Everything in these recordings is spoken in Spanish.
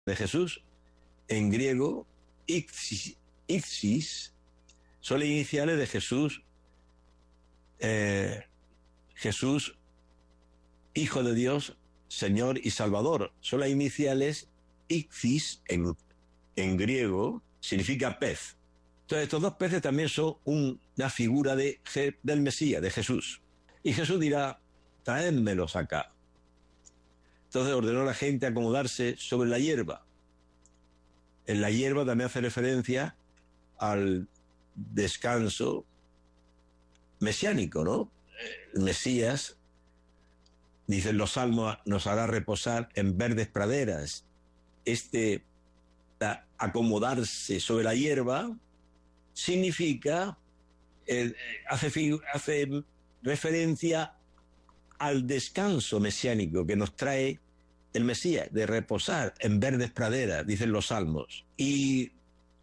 de Jesús, en griego, ixis, son las iniciales de Jesús, Jesús, Hijo de Dios, Señor y Salvador. Son las iniciales ixis, en griego, significa pez. Entonces, estos dos peces también son una figura del Mesías, de Jesús. Y Jesús dirá, traédmelos acá. Entonces ordenó a la gente acomodarse sobre la hierba. En la hierba también hace referencia al descanso mesiánico, ¿no? El Mesías, dicen los salmos, nos hará reposar en verdes praderas. Acomodarse sobre la hierba significa, hace referencia al descanso mesiánico que nos trae el Mesías, de reposar en verdes praderas, dicen los salmos. Y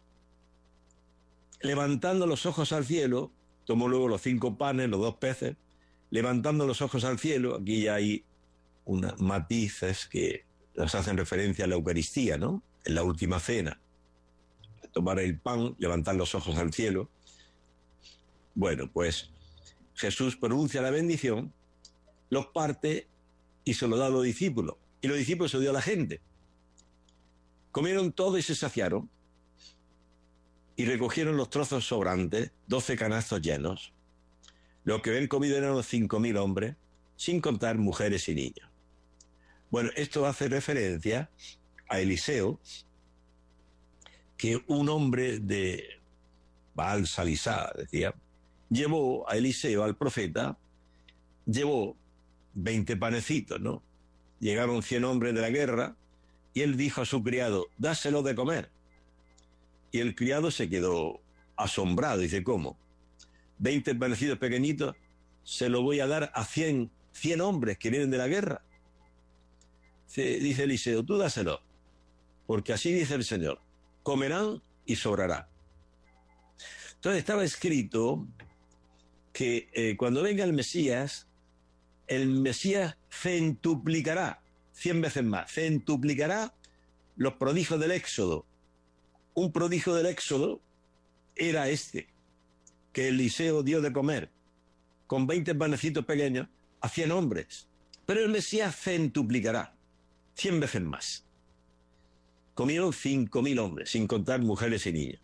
levantando los ojos al cielo, tomó luego los 5 panes, los 2 peces, levantando los ojos al cielo, aquí ya hay unos matices que nos hacen referencia a la Eucaristía, ¿no? En la última cena. Tomar el pan, levantar los ojos al cielo. Bueno, pues Jesús pronuncia la bendición, los parte y se lo da a los discípulos. Y los discípulos se lo dio a la gente. Comieron todo y se saciaron. Y recogieron los trozos sobrantes, 12 canastos llenos. Los que habían comido eran unos 5.000 hombres, sin contar mujeres y niños. Bueno, esto hace referencia a Eliseo, que un hombre de Baal Salisá, decía, llevó a Eliseo, al profeta, llevó 20 panecitos, ¿no? Llegaron 100 hombres de la guerra y él dijo a su criado, dáselo de comer. Y el criado se quedó asombrado, dice, ¿cómo? 20 panecitos pequeñitos se lo voy a dar a 100 hombres que vienen de la guerra. Dice Eliseo, tú dáselo, porque así dice el Señor, comerán y sobrará. Entonces estaba escrito que cuando venga el Mesías centuplicará 100 veces más, centuplicará los prodigios del Éxodo. Un prodigio del Éxodo era que Eliseo dio de comer con 20 panecitos pequeños a 100 hombres. Pero el Mesías centuplicará 100 veces más. Comieron 5.000 hombres, sin contar mujeres y niños.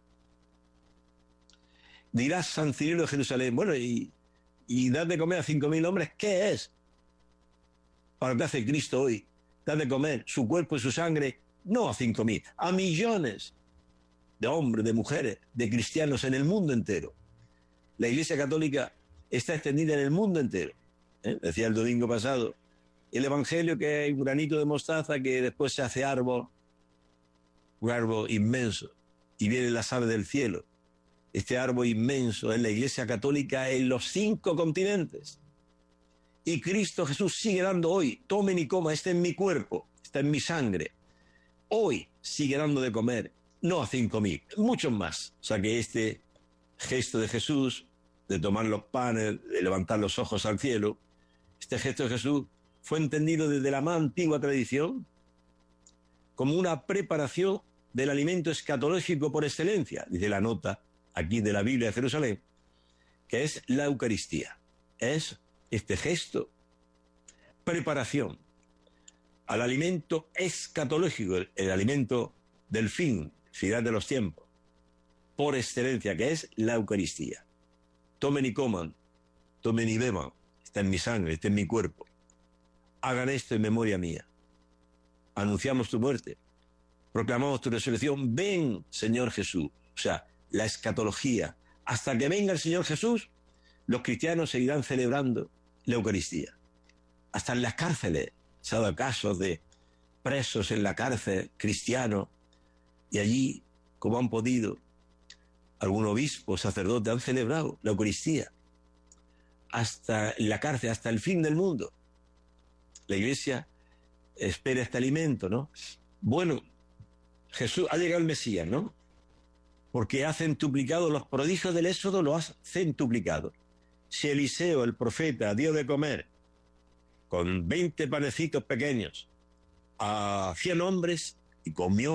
Dirá San Cirilo de Jerusalén, bueno, y dar de comer a 5.000 hombres, ¿qué es? Para lo que hace Cristo hoy, dar de comer su cuerpo y su sangre, no a 5.000, a millones de hombres, de mujeres, de cristianos en el mundo entero. La Iglesia Católica está extendida en el mundo entero. Decía el domingo pasado, el Evangelio que es un granito de mostaza que después se hace árbol, un árbol inmenso, y vienen las aves del cielo. Este árbol inmenso es la Iglesia Católica en los 5 continentes. Y Cristo Jesús sigue dando hoy, tomen y coman, este es mi cuerpo, está en mi sangre. Hoy sigue dando de comer, no a 5.000, muchos más. O sea que este gesto de Jesús, de tomar los panes, de levantar los ojos al cielo, este gesto de Jesús fue entendido desde la más antigua tradición como una preparación del alimento escatológico por excelencia, dice la nota aquí de la Biblia de Jerusalén, que es la Eucaristía. Es este gesto, preparación al alimento escatológico, el alimento del fin de los tiempos, por excelencia, que es la Eucaristía. Tomen y coman, tomen y beban, está en mi sangre, está en mi cuerpo. Hagan esto en memoria mía. Anunciamos tu muerte, proclamamos tu resurrección. Ven, Señor Jesús. O sea, la escatología. Hasta que venga el Señor Jesús, los cristianos seguirán celebrando la Eucaristía. Hasta en las cárceles se ha dado casos de presos en la cárcel cristianos, y allí, como han podido, algún obispo, sacerdote, han celebrado la Eucaristía. Hasta en la cárcel, hasta el fin del mundo. La Iglesia espera este alimento, ¿no? Bueno, Jesús, ha llegado el Mesías, ¿no? Porque ha centuplicado los prodigios del Éxodo, lo ha centuplicado. Si Eliseo, el profeta, dio de comer con 20 panecitos pequeños a 100 hombres, y comió